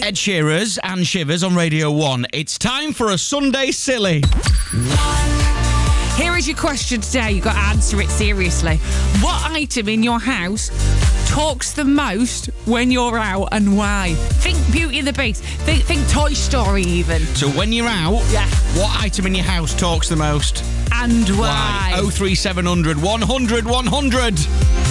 Ed Sheeran's and Shivers on Radio 1. It's time for a Sunday Silly. Here is your question today. You've got to answer it seriously. What item in your house talks the most when you're out and why? Think Beauty and the Beast. Think Toy Story even. So when you're out, what item in your house talks the most? And why? 03700 100 100.